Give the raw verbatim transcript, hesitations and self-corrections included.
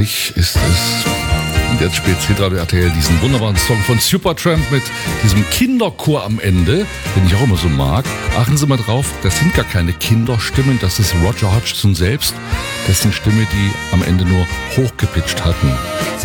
Ich ist es. Und jetzt spielt Hitradio R T L diesen wunderbaren Song von Supertramp mit diesem Kinderchor am Ende, den ich auch immer so mag. Achten Sie mal drauf, das sind gar keine Kinderstimmen, das ist Roger Hodgson selbst, dessen Stimme die am Ende nur hochgepitcht hatten.